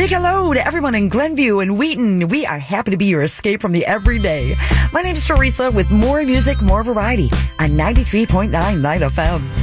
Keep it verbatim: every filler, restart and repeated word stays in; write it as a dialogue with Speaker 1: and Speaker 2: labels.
Speaker 1: Big hello to everyone in Glenview and Wheaton. We are happy to be your escape from the everyday. My name's Teresa with more music, more variety on ninety-three point nine Light F M.